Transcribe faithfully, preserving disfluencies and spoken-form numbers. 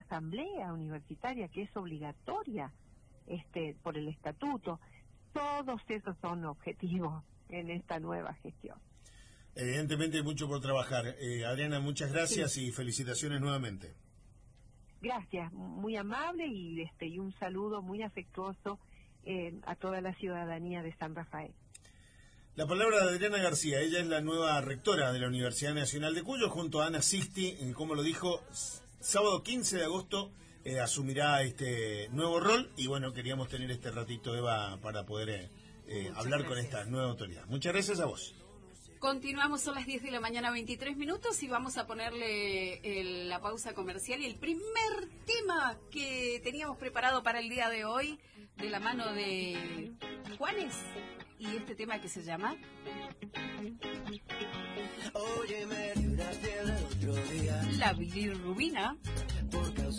asamblea universitaria que es obligatoria este por el estatuto. Todos esos son objetivos en esta nueva gestión. Evidentemente hay mucho por trabajar. Eh, Adriana, muchas gracias sí. y felicitaciones nuevamente. Gracias, muy amable y este y un saludo muy afectuoso eh, a toda la ciudadanía de San Rafael. La palabra de Adriana García, ella es la nueva rectora de la Universidad Nacional de Cuyo, junto a Ana Sisti, como lo dijo, sábado quince de agosto eh, asumirá este nuevo rol, y bueno, queríamos tener este ratito, Eva, para poder eh, eh, hablar gracias. con esta nueva autoridad. Muchas gracias a vos. Continuamos, son las diez de la mañana, veintitrés minutos, y vamos a ponerle el, la pausa comercial y el primer tema que teníamos preparado para el día de hoy, de la mano de Juanes, y este tema que se llama Oye, me libraste el otro día La bilirrubina. Por causa